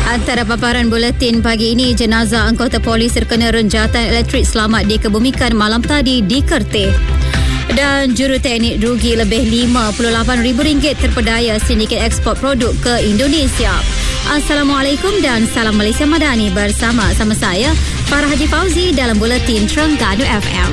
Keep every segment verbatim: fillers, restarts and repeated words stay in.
Antara paparan buletin pagi ini, jenazah anggota polis terkena renjatan elektrik selamat dikebumikan malam tadi di Kerteh. Dan juruteknik rugi lebih lima puluh lapan ribu ringgit terpedaya sindiket ekspor produk ke Indonesia. Assalamualaikum dan salam Malaysia Madani bersama sama saya Farah Haji Fauzi dalam buletin Terengganu F M.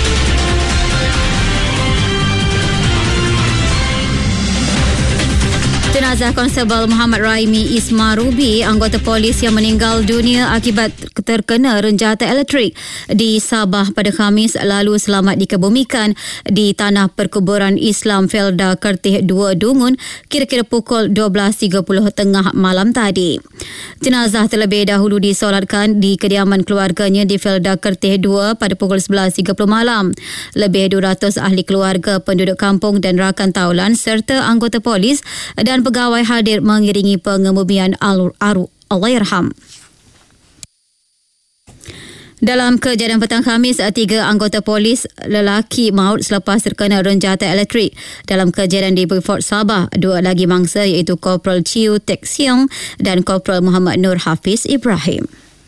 Jenazah Konstabel Muhammad Raimi Ismarubi, anggota polis yang meninggal dunia akibat terkena renjatan elektrik di Sabah pada Khamis lalu selamat dikebumikan di Tanah Perkuburan Islam Felda Kerteh dua Dungun kira-kira pukul dua belas tiga puluh tengah malam tadi. Jenazah terlebih dahulu disolatkan di kediaman keluarganya di Felda Kerteh dua pada pukul sebelas tiga puluh malam. Lebih dua ratus ahli keluarga, penduduk kampung dan rakan taulan serta anggota polis dan pegawai hadir mengiringi pengebumian Allahyarham. Dalam kejadian petang Khamis, tiga anggota polis lelaki maut selepas terkena renjatan elektrik. Dalam kejadian di Beaufort, Sabah, dua lagi mangsa iaitu Korporal Chiu Tek Siong dan Korporal Muhammad Nur Hafiz Ibrahim.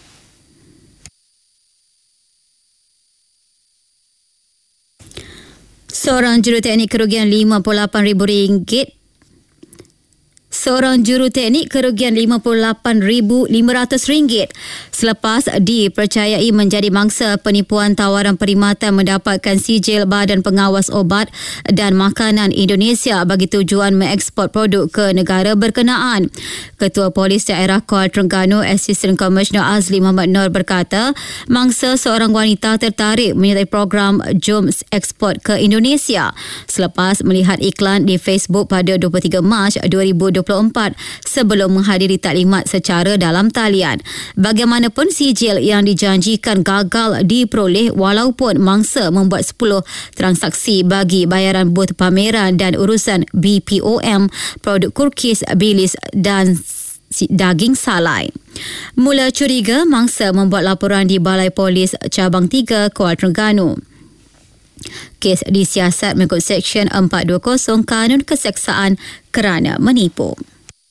Seorang juruteknik kerugian lima puluh lapan ribu ringgit Seorang juruteknik kerugian lima puluh lapan ribu lima ratus ringgit selepas dipercayai menjadi mangsa penipuan tawaran perkhidmatan mendapatkan sijil Badan Pengawas Obat dan Makanan Indonesia bagi tujuan mengekspor produk ke negara berkenaan. Ketua Polis Daerah Kuala Terengganu, Assistant Commissioner Azli Muhammad Nur berkata, mangsa seorang wanita tertarik menyertai program Jom Ekspor ke Indonesia selepas melihat iklan di Facebook pada dua puluh tiga Mac dua ribu dua puluh empat sebelum menghadiri taklimat secara dalam talian. Bagaimanapun sijil yang dijanjikan gagal diperoleh walaupun mangsa membuat sepuluh transaksi bagi bayaran booth pameran dan urusan B P O M, produk kurkis, bilis dan daging salai. Mula curiga, mangsa membuat laporan di Balai Polis Cabang tiga Kuala Terengganu. Kes disiasat mengikut Seksyen empat dua kosong Kanun Keseksaan kerana menipu.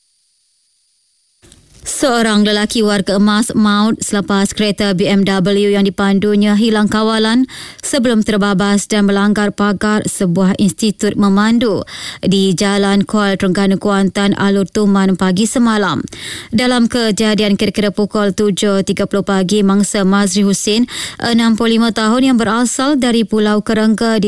Seorang lelaki warga emas maut selepas kereta B M W yang dipandunya hilang kawalan sebelum terbabas dan melanggar pagar sebuah institut memandu di Jalan Kuala Terengganu Kuantan, Alur Tuman pagi semalam. Dalam kejadian kira-kira pukul tujuh tiga puluh pagi, mangsa Mazri Hussein, enam puluh lima tahun yang berasal dari Pulau Kerengga